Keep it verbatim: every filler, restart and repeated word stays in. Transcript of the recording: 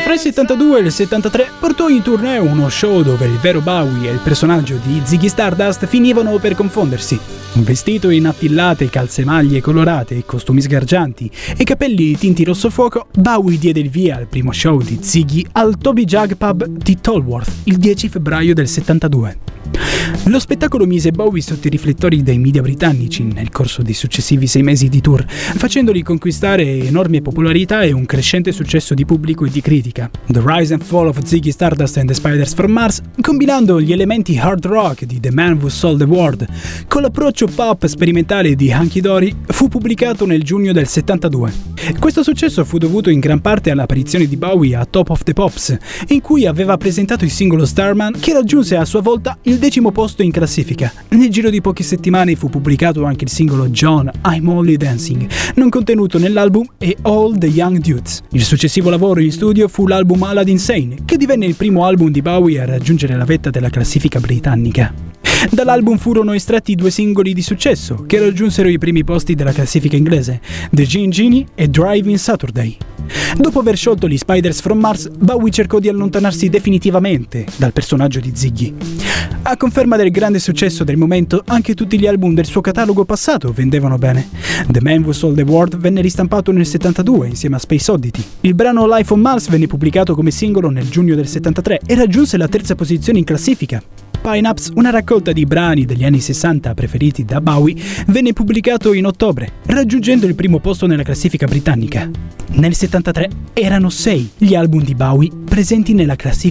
Fra il settantadue e il settantatré portò in tournée uno show dove il vero Bowie e il personaggio di Ziggy Stardust finivano per confondersi. Vestito in attillate, calzemaglie colorate, costumi sgargianti e capelli tinti rosso fuoco, Bowie diede il via al primo show di Ziggy al Toby Jug Pub di Tolworth il dieci febbraio del settantadue. Lo spettacolo mise Bowie sotto i riflettori dei media britannici nel corso dei successivi sei mesi di tour, facendogli conquistare enorme popolarità e un crescente successo di pubblico e di critica. The Rise and Fall of Ziggy Stardust and the Spiders from Mars, combinando gli elementi hard rock di The Man Who Sold the World con l'approccio pop sperimentale di Hunky Dory, fu pubblicato nel giugno del settantadue. Questo successo fu dovuto in gran parte all'apparizione di Bowie a Top of the Pops, in cui aveva presentato il singolo Starman, che raggiunse a sua volta il decimo posto in classifica. Nel giro di poche settimane fu pubblicato anche il singolo John, I'm Only Dancing, non contenuto nell'album, e All the Young Dudes. Il successivo lavoro in studio fu l'album Aladdin Sane, che divenne il primo album di Bowie a raggiungere la vetta della classifica britannica. Dall'album furono estratti due singoli di successo che raggiunsero i primi posti della classifica inglese, The Gin Genie e Driving Saturday. Dopo aver sciolto gli Spiders from Mars, Bowie cercò di allontanarsi definitivamente dal personaggio di Ziggy. A conferma del grande successo del momento, anche tutti gli album del suo catalogo passato vendevano bene. The Man Who Sold the World venne ristampato nel settantadue insieme a Space Oddity. Il brano Life on Mars venne pubblicato come singolo nel giugno del settantatré e raggiunse la terza posizione in classifica. Pine-Ups, una raccolta di brani degli anni sessanta preferiti da Bowie, venne pubblicato in ottobre, raggiungendo il primo posto nella classifica britannica. Nel settantatré erano sei gli album di Bowie presenti nella classifica